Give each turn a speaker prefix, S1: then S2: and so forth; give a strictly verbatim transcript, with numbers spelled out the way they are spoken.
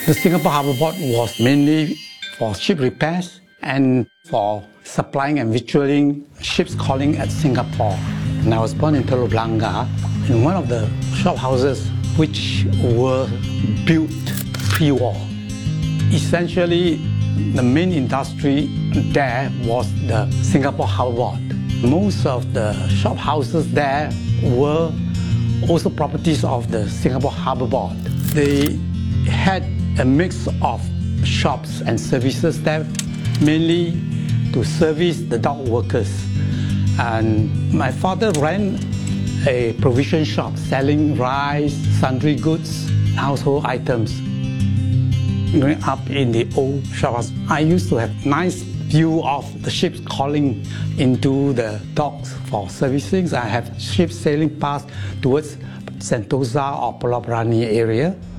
S1: The Singapore Harbour Port was mainly for ship repairs and for supplying and victualling ships calling at Singapore. And I was born in Telok Blangah, in one of the shop houses which were built pre-war. Essentially, the main industry there was the Singapore Harbour Port. Most of the shop houses there were also properties of the Singapore Harbour Port. They had a mix of shops and services there, mainly to service the dock workers. And my father ran a provision shop selling rice, sundry goods, household items. Growing up in the old shops, I used to have nice view of the ships calling into the docks for servicing. I have ships sailing past towards Sentosa or Pulau Brani area.